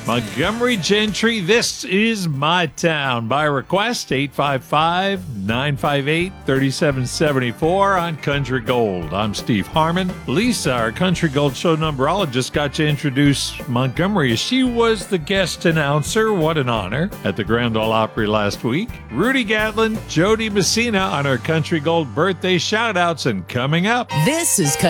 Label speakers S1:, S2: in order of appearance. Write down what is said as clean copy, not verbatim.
S1: Montgomery Gentry, this is my town. By request, 855-958-3774 on Country Gold. I'm Steve Harmon. Lisa, our Country Gold show numberologist, got to introduce Montgomery. She was the guest announcer. What an honor. At the Grand Ole Opry last week. Rudy Gatlin, Jody Messina on our Country Gold birthday shout-outs, and coming up.
S2: This is